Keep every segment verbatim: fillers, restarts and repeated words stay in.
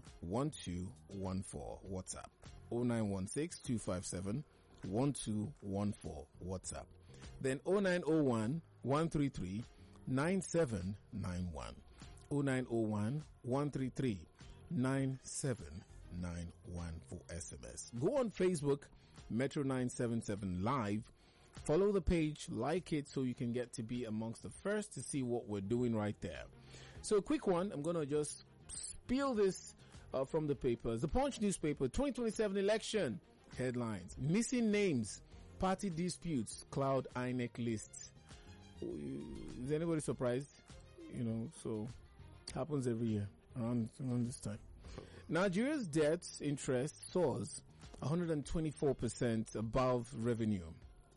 one two one four. WhatsApp oh nine one six, two five seven, one two one four. WhatsApp. Then oh nine oh one, one three three, nine seven nine one. oh nine oh one, one three three, nine seven nine one for S M S. Go on Facebook, Metro nine seven seven Live. Follow the page, like it, so you can get to be amongst the first to see what we're doing right there. So a quick one, I'm going to just spill this uh, from the papers. The Punch newspaper, twenty twenty-seven election headlines. Missing names, party disputes, cloud I N E C lists. Is anybody surprised? You know, so happens every year around, around this time. Nigeria's debt interest soars one hundred twenty-four percent above revenue.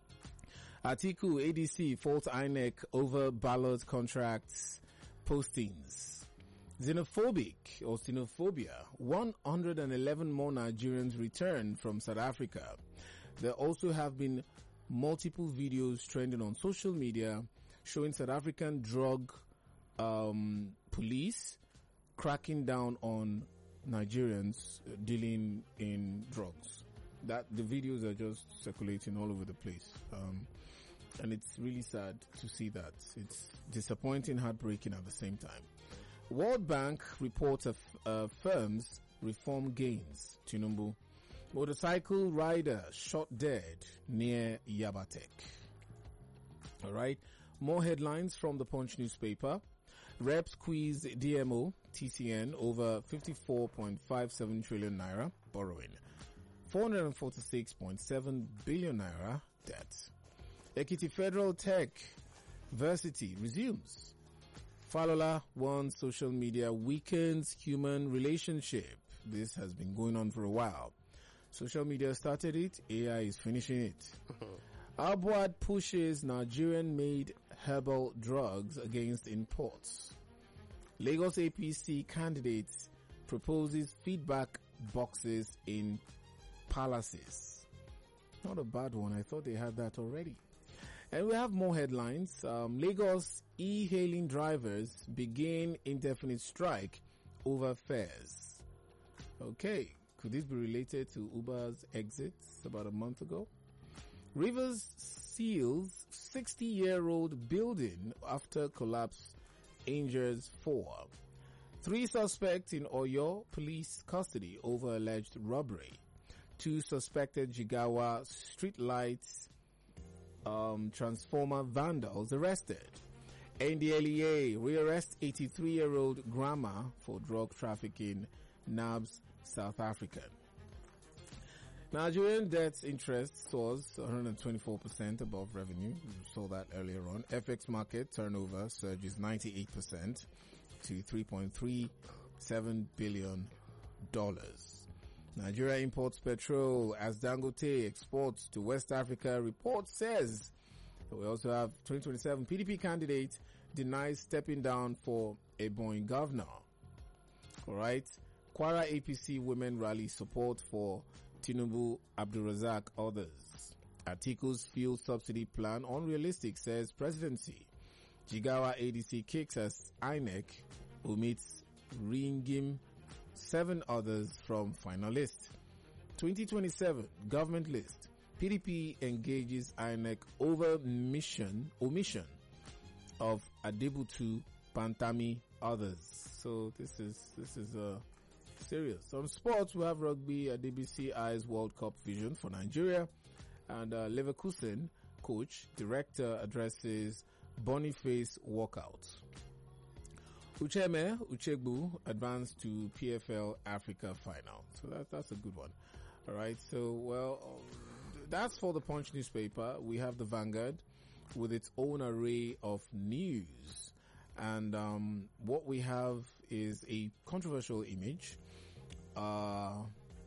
Atiku A D C faults I N E C over ballot contracts postings. Xenophobic or xenophobia. one hundred eleven more Nigerians returned from South Africa. There also have been multiple videos trending on social media showing South African drug um, police cracking down on Nigerians dealing in drugs. That the videos are just circulating all over the place, um, and it's really sad to see that. It's disappointing, heartbreaking at the same time. World Bank report of uh, firms reform gains. Tinubu. Motorcycle rider shot dead near Yabatek. All right. More headlines from the Punch newspaper. Rep squeeze D M O T C N over fifty-four point five seven trillion naira borrowing. four hundred forty-six point seven billion naira debt. Ekiti Federal Tech Varsity resumes. Falola warns social media weakens human relationship. This has been going on for a while. Social media started it, A I is finishing it. Abuad pushes Nigerian-made herbal drugs against imports. Lagos A P C candidate proposes feedback boxes in palaces. Not a bad one. I thought they had that already. And we have more headlines. Um, Lagos e-hailing drivers begin indefinite strike over fares. Okay. Could this be related to Uber's exits about a month ago? Rivers seals sixty-year-old building after collapse, injures four. Three suspects in Oyo police custody over alleged robbery. Two suspected Jigawa streetlights um, transformer vandals arrested. N D L E A rearrest eighty-three-year-old grandma for drug trafficking, N A B S South African. Nigerian debt interest soars one hundred twenty-four percent above revenue. We saw that earlier on. F X market turnover surges ninety-eight percent to three point three seven billion dollars. Nigeria imports petrol as Dangote exports to West Africa. Report says. We also have twenty twenty-seven P D P candidate denies stepping down for a Ebonyi governor. Alright. Kwara A P C women rally support for Tinubu, Abdulrazak, others. Atiku's fuel subsidy plan unrealistic, says presidency. Jigawa A D C kicks as I N E C omits Ringim, seven others from finalist. twenty twenty-seven government list. P D P engages I N E C over mission, omission of Adebutu, Pantami, others. So this is, this is, uh, serious. Some sports, we have rugby, a D B C Eyes World Cup vision for Nigeria, and uh, Leverkusen coach, director addresses Boniface walkout. Ucheme Uchegbu advanced to P F L Africa final. So that, that's a good one. All right. So, well, that's for the Punch newspaper. We have the Vanguard with its own array of news. And um, what we have is a controversial image. Uh,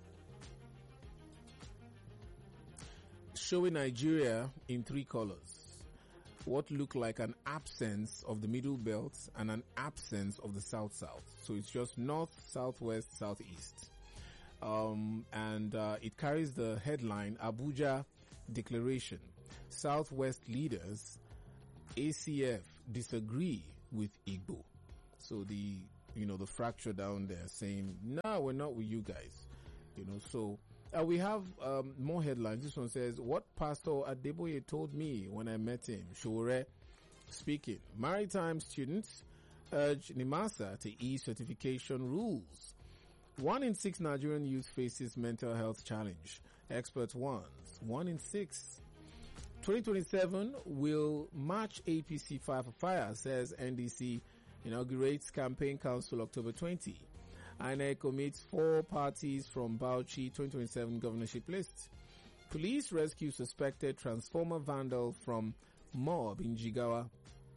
showing Nigeria in three colors. What look like an absence of the middle belt and an absence of the south-south. So it's just north, southwest, southeast. Um, and uh, it carries the headline, Abuja Declaration. Southwest leaders, A C F, disagree with Igbo. So the you know, the fracture down there saying, no, we're not with you guys. You know, so uh, we have um, more headlines. This one says, what Pastor Adeboye told me when I met him. Shore speaking. Maritime students urge NIMASA to ease certification rules. One in six Nigerian youth faces mental health challenge. Experts warns. One in six. twenty twenty-seven will march A P C Fire for Fire, says N D C. Inaugurates campaign council October twentieth. I N E C commits four parties from Bauchi twenty twenty-seven governorship list. Police rescue suspected transformer vandal from mob in Jigawa.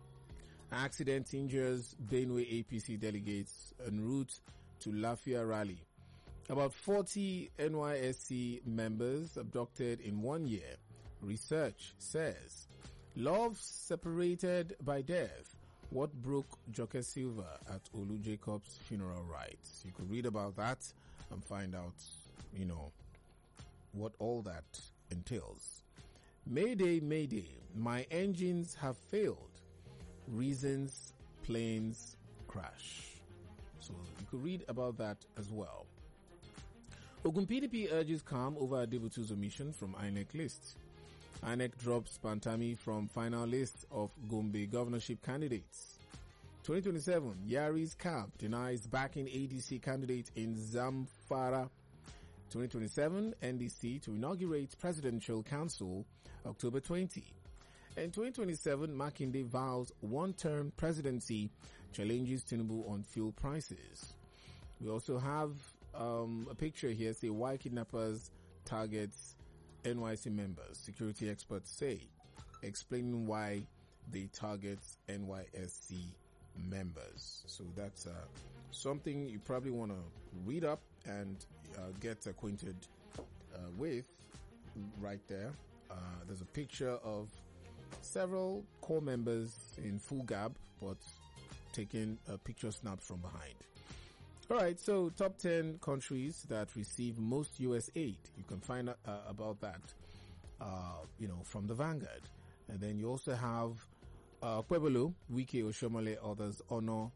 Accident injures Benue A P C delegates en route to Lafia rally. About forty N Y S C members abducted in one year. Research says. Love separated by death. What broke Joker Silva at Olu Jacob's funeral rites? You could read about that and find out, you know, what all that entails. Mayday, Mayday, my engines have failed. Reasons planes crash. So you could read about that as well. Ogun P D P urges calm over Adebutu's omission from I N E C list. I N E C drops Pantami from final list of Gombe governorship candidates. twenty twenty-seven, Yari's camp denies backing A D C candidate in Zamfara. twenty twenty-seven, N D C to inaugurate presidential council October twentieth. And twenty twenty-seven, Makinde vows one-term presidency, challenges Tinubu on fuel prices. We also have um, a picture here, say why kidnappers targets N Y C members. Security experts say, explaining why they target N Y S C members. So that's uh, something you probably want to read up and uh, get acquainted uh, with right there. Uh, there's a picture of several core members in full gab, but taking a picture snap from behind. All right, so top ten countries that receive most U S aid. You can find uh, about that, uh, you know, from the Vanguard. And then you also have uh, Pueblo, Wike Oshomole, others honor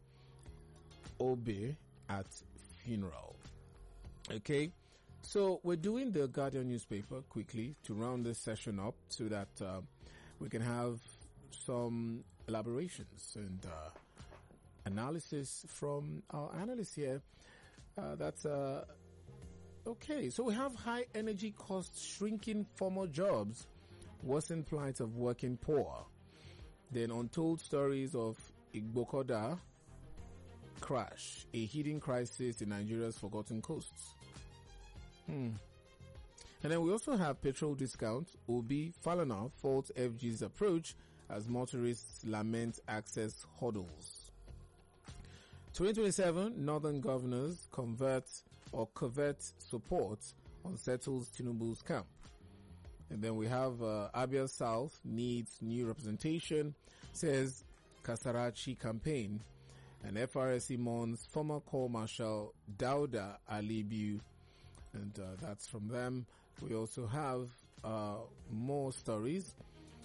Obe at funeral. Okay, so we're doing the Guardian newspaper quickly to round this session up so that uh, we can have some elaborations and uh, analysis from our analysts here. Uh, that's uh, okay. So we have high energy costs, shrinking formal jobs, worsen plight of working poor. Then untold stories of Igbokoda crash, a hidden crisis in Nigeria's forgotten coasts. Hmm. And then we also have petrol discount. Obi Falana faults F G's approach as motorists lament access hurdles. twenty twenty-seven, Northern governors convert or covert support unsettles Tinubu's camp. And then we have uh, Abia South needs new representation, says Kasarachi campaign. And F R S C mourns former Corps Marshal Dauda Alibiu. And uh, that's from them. We also have uh, more stories.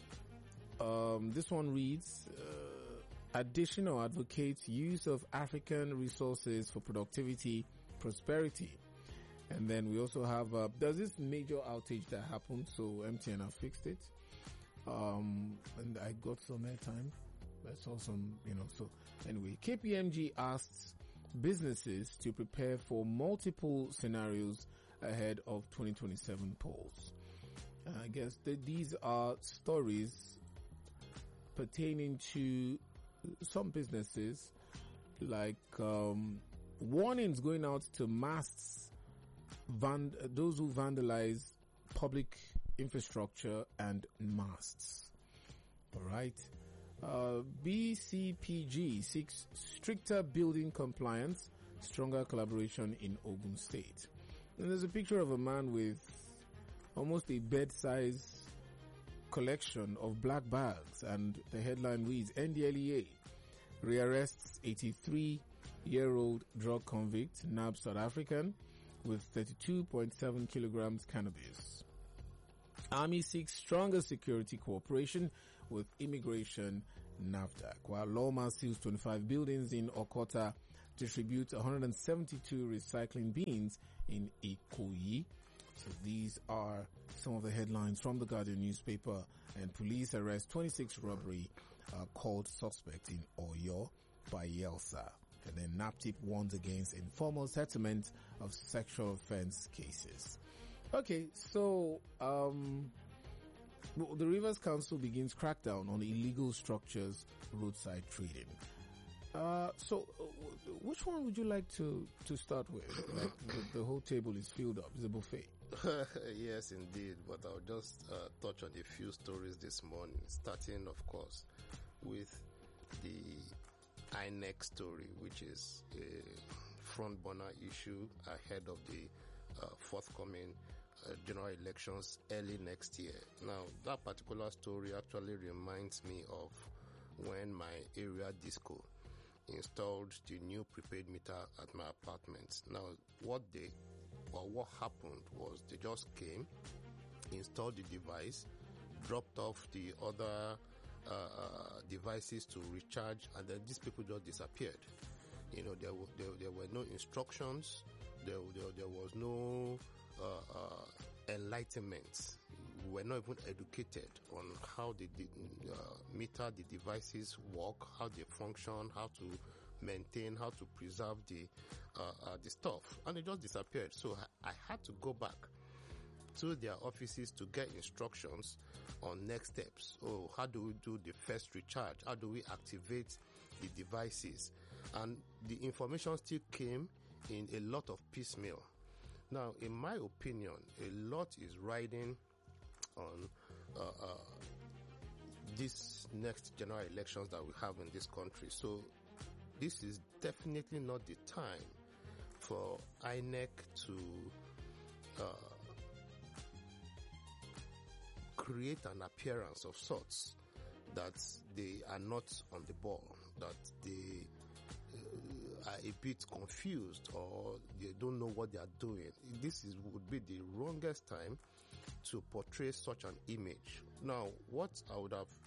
Um, this one reads, uh, additional advocates use of African resources for productivity, prosperity. And then we also have, uh, there's this major outage that happened, so M T N have fixed it. Um, and I got some airtime. I saw some, you know, so anyway, K P M G asks businesses to prepare for multiple scenarios ahead of twenty twenty-seven polls. Uh, I guess that these are stories pertaining to some businesses, like um, warnings going out to masts, van- those who vandalize public infrastructure and masts. All right. Uh, B C P G seeks stricter building compliance, stronger collaboration in Ogun State. And there's a picture of a man with almost a bed-size collection of black bags, and the headline reads, N D L E A rearrests eighty-three-year-old drug convict, nabbed South African, with thirty-two point seven kilograms cannabis. Army seeks stronger security cooperation with immigration NAFDAC, while Lawma seals twenty-five buildings in Okota distributes one hundred seventy-two recycling bins in Ikoyi. So these are some of the headlines from the Guardian newspaper. And police arrest twenty-six robbery uh, called suspect in Oyo by Yelsa. And then NAPTIP warns against informal settlement of sexual offense cases. Okay, so um, the Rivers Council begins crackdown on illegal structures, roadside trading. Uh, so, uh, which one would you like to, to start with? Like the, the whole table is filled up. It's a buffet. Yes, indeed. But I'll just uh, touch on a few stories this morning, starting, of course, with the I N E C story, which is a front burner issue ahead of the uh, forthcoming uh, general elections early next year. Now, that particular story actually reminds me of when my area disco installed the new prepaid meter at my apartment. Now, what they or what happened was they just came, installed the device, dropped off the other uh, devices to recharge, and then these people just disappeared. You know, there were, there, there were no instructions, there, there, there was no uh, uh, enlightenment. We were not even educated on how the uh, meter, the devices work, how they function, how to maintain, how to preserve the uh, uh, the stuff, and it just disappeared. So I, I had to go back to their offices to get instructions on next steps. Oh, how do we do the first recharge? How do we activate the devices? And the information still came in a lot of piecemeal. Now, in my opinion, a lot is riding on uh, uh, this next general elections that we have in this country. So this is definitely not the time for I N E C to uh, create an appearance of sorts that they are not on the ball, that they uh, are a bit confused or they don't know what they are doing. This is would be the wrongest time to portray such an image. Now, what I would have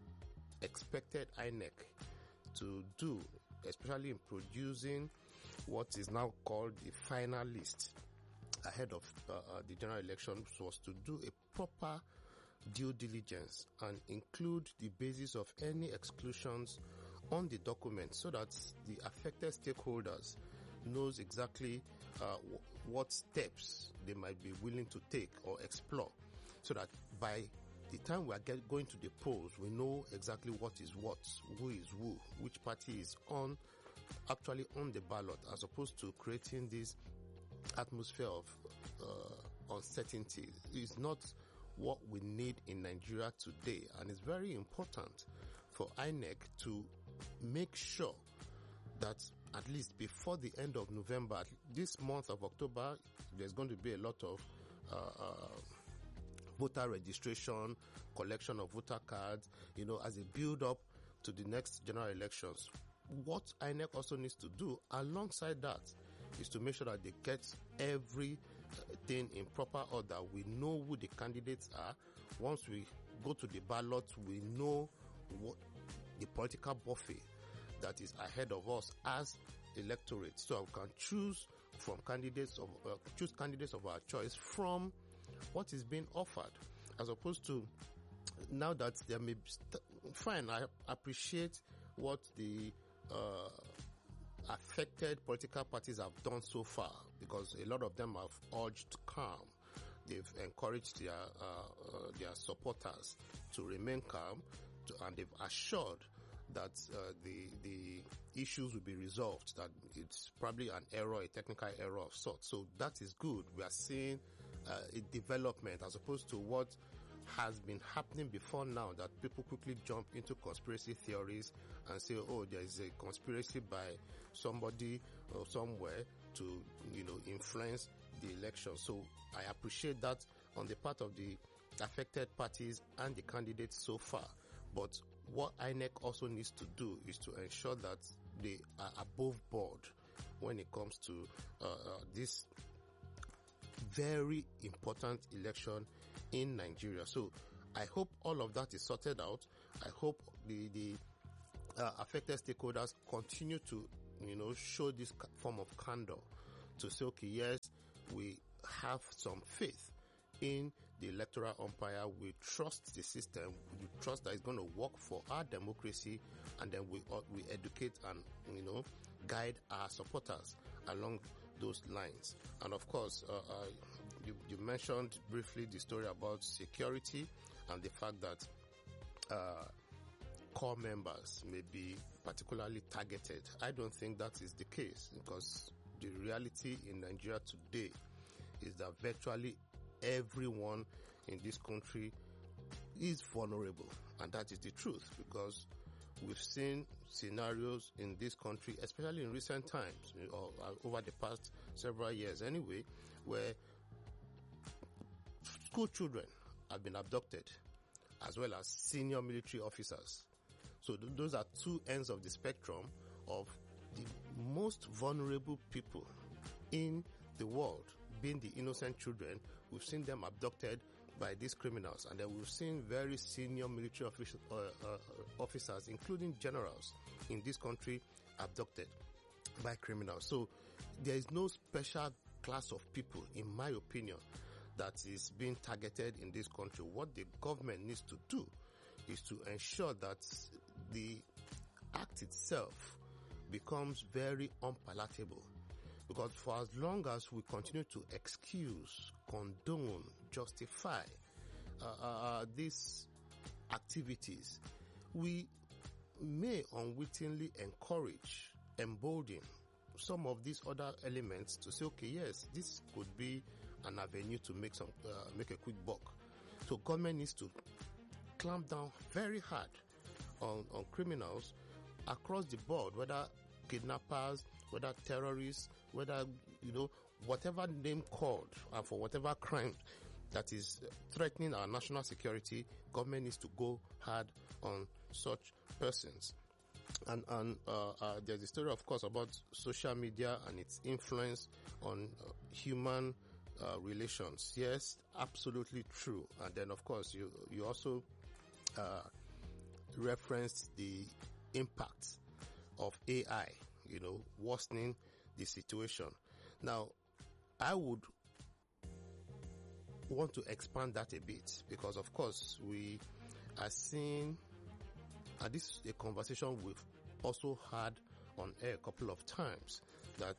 expected I N E C to do, especially in producing what is now called the final list ahead of uh, uh, the general election, was to do a proper due diligence and include the basis of any exclusions on the document so that the affected stakeholders knows exactly uh, w- what steps they might be willing to take or explore, so that by the time we are get, going to the polls, we know exactly what is what, who is who, which party is on, actually on the ballot, as opposed to creating this atmosphere of uh, uncertainty. It's not what we need in Nigeria today, and it's very important for I N E C to make sure that at least before the end of November, this month of October, there's going to be a lot of uh, uh, voter registration, collection of voter cards, you know, as a build-up to the next general elections. What I N E C also needs to do alongside that is to make sure that they get everything in proper order. We know who the candidates are. Once we go to the ballot, we know what the political buffet that is ahead of us as electorate. So we can choose from candidates of uh, choose candidates of our choice from what is being offered, as opposed to now that there may be st- fine. I appreciate what the uh, affected political parties have done so far, because a lot of them have urged calm. They've encouraged their uh, uh, their supporters to remain calm, to, and they've assured that uh, the the issues will be resolved, that it's probably an error, a technical error of sorts. So that is good. We are seeing uh, a development, as opposed to what has been happening before now, that people quickly jump into conspiracy theories and say, oh, there is a conspiracy by somebody or somewhere to, you know, influence the election. So I appreciate that on the part of the affected parties and the candidates so far. But what I N E C also needs to do is to ensure that they are above board when it comes to uh, uh, this very important election in Nigeria. So I hope all of that is sorted out. I hope the, the uh, affected stakeholders continue to you know, show this form of candor to say, okay, yes, we have some faith in the electoral umpire. We trust the system. We trust that it's going to work for our democracy, and then we we educate and, you know, guide our supporters along those lines. And of course, uh, uh, you, you mentioned briefly the story about security and the fact that uh, core members may be particularly targeted. I don't think that is the case, because the reality in Nigeria today is that virtually everyone in this country is vulnerable, and that is the truth, because we've seen scenarios in this country, especially in recent times, or over the past several years anyway, where school children have been abducted, as well as senior military officers. So th- those are two ends of the spectrum of the most vulnerable people in the world, being the innocent children. We've seen them abducted by these criminals, and then we've seen very senior military offic- uh, uh, officers, including generals in this country, abducted by criminals. So there is no special class of people, in my opinion, that is being targeted in this country. What the government needs to do is to ensure that the act itself becomes very unpalatable. Because for as long as we continue to excuse, condone, justify uh, uh, these activities, we may unwittingly encourage, embolden some of these other elements to say, okay, yes, this could be an avenue to make some uh, make a quick buck. So government needs to clamp down very hard on, on criminals across the board, whether kidnappers, whether terrorists, whether, you know, whatever name called, and for whatever crime that is threatening our national security, government needs to go hard on such persons. And, and uh, uh, there's a story, of course, about social media and its influence on uh, human uh, relations. Yes, absolutely true. And then, of course, you you also uh, referenced the impact of A I, you know, worsening the situation. Now, I would want to expand that a bit, because, of course, we are seeing, and this is a conversation we've also had on air a couple of times, that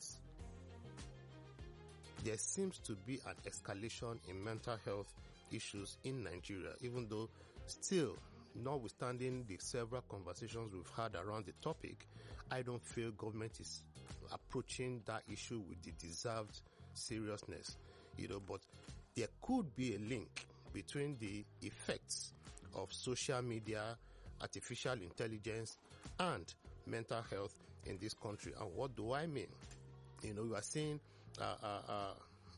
there seems to be an escalation in mental health issues in Nigeria, even though still, notwithstanding the several conversations we've had around the topic, I don't feel government is approaching that issue with the deserved seriousness, you know, but there could be a link between the effects of social media, artificial intelligence, and mental health in this country. And what do I mean? You know, we are seeing uh, uh, uh,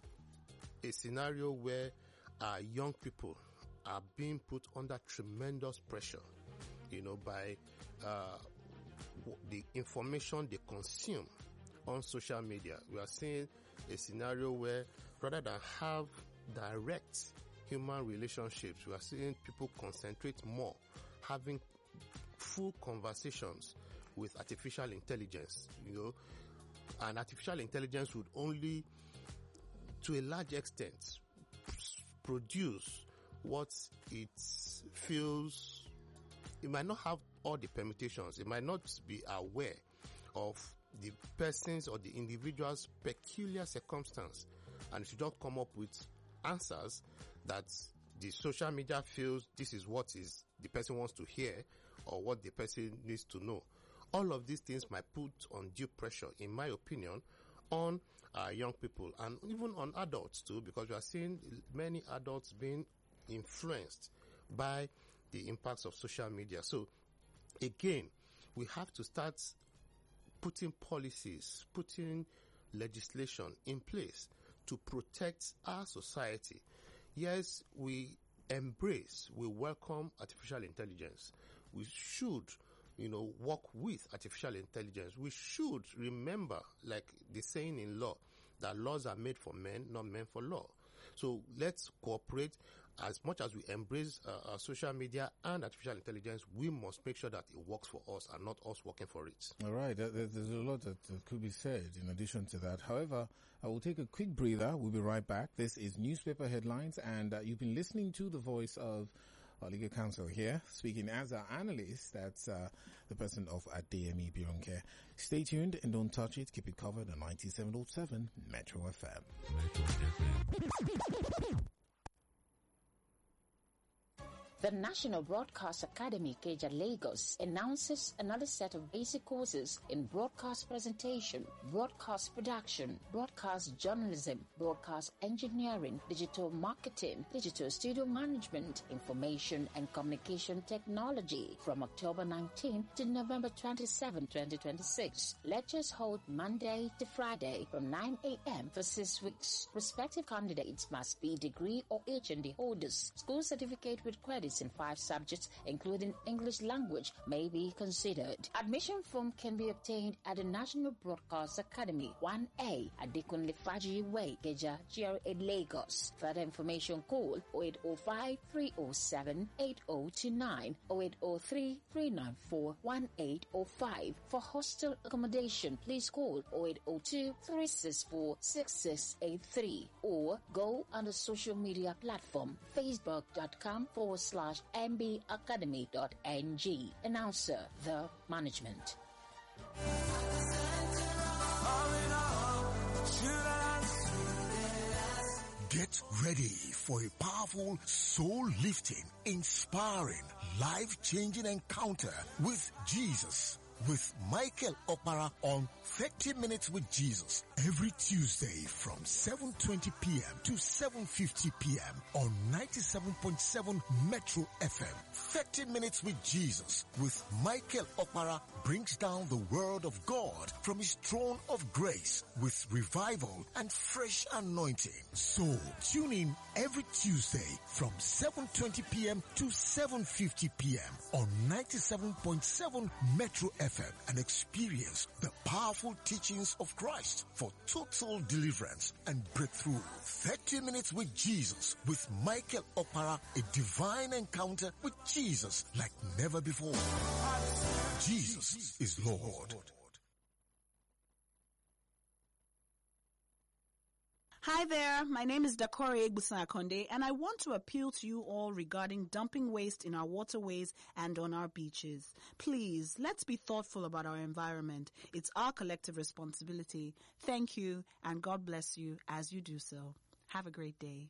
a scenario where uh, young people are being put under tremendous pressure, you know, by uh, the information they consume on social media. We are seeing a scenario where, rather than have direct human relationships, we are seeing people concentrate more, having full conversations with artificial intelligence, you know, and artificial intelligence would only, to a large extent, produce what it feels. It might not have all the permutations. It might not be aware of the person's or the individual's peculiar circumstance, and it should just come up with answers that the social media feels this is what is the person wants to hear or what the person needs to know. All of these things might put undue pressure, in my opinion, on uh, young people and even on adults too, because we are seeing many adults being influenced by the impacts of social media. So again, we have to start putting policies, putting legislation in place to protect our society. Yes, we embrace, we welcome artificial intelligence. We should, you know, work with artificial intelligence. We should remember, like the saying in law, that laws are made for men, not men for law. So let's cooperate as much as we embrace uh, uh, social media and artificial intelligence, we must make sure that it works for us and not us working for it. All right. There, there's a lot that, that could be said in addition to that. However, I will take a quick breather. We'll be right back. This is Newspaper Headlines, and uh, you've been listening to the voice of our legal counsel here, speaking as our analyst. That's uh, the person of Adeyemi Bironke. Stay tuned and don't touch it. Keep it covered on ninety-seven point seven Metro F M. Metro F M. The National Broadcast Academy, Ikeja, Lagos, announces another set of basic courses in broadcast presentation, broadcast production, broadcast journalism, broadcast engineering, digital marketing, digital studio management, information and communication technology from October nineteenth to November twenty-seventh, twenty twenty-six. Lectures hold Monday to Friday from nine a.m. for six weeks. Prospective candidates must be degree or H N D holders. School certificate with credits in five subjects, including English language, may be considered. Admission form can be obtained at the National Broadcast Academy, one A, Adekunle Faji Way, Ikeja, G R A, Lagos. Further information, call oh eight oh five, three oh seven, eight oh two nine, oh eight oh three, three nine four, one eight oh five. For hostel accommodation, please call oh eight oh two, three six four, six six eight three or go on the social media platform facebook.com forward slash mbacademy.ng. Announcer, the management. Get ready for a powerful, soul-lifting, inspiring, life-changing encounter with Jesus, with Michael Opara on thirty minutes with Jesus every Tuesday from seven twenty p.m. to seven fifty p.m. on ninety-seven point seven Metro F M. thirty minutes with Jesus with Michael Opara brings down the word of God from his throne of grace with revival and fresh anointing. So tune in every Tuesday from seven twenty p.m. to seven fifty p.m. on ninety-seven point seven Metro F M and experience the powerful teachings of Christ for total deliverance and breakthrough. thirty minutes with Jesus with Michael Opara, a divine encounter with Jesus like never before. Jesus is Lord. Hi there, my name is Dakore Egbusan-Akonde, and I want to appeal to you all regarding dumping waste in our waterways and on our beaches. Please, let's be thoughtful about our environment. It's our collective responsibility. Thank you, and God bless you as you do so. Have a great day.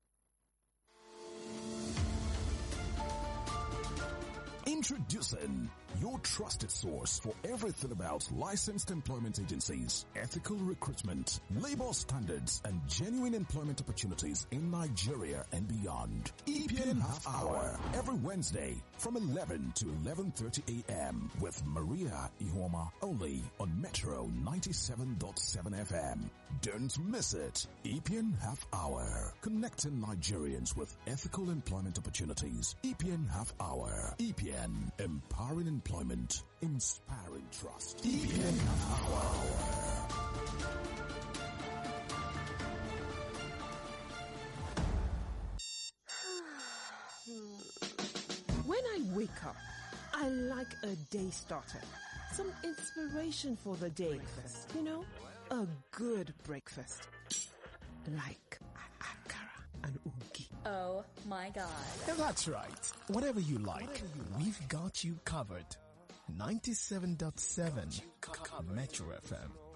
Introducing your trusted source for everything about licensed employment agencies, ethical recruitment, labor standards, and genuine employment opportunities in Nigeria and beyond. E P N Half Hour, every Wednesday from eleven to eleven thirty a.m. with Maria Ihoma, only on Metro ninety-seven point seven F M. Don't miss it. E P N Half Hour, connecting Nigerians with ethical employment opportunities. E P N Half Hour. E P N, empowering employment, inspiring trust. E P N Half Hour. When I wake up, I like a day starter. Some inspiration for the day. Breakfast. You know, a good breakfast. Like akara and ugi. Oh my God. That's right. Whatever you like, Whatever you like. We've got you covered. ninety-seven point seven Metro F M.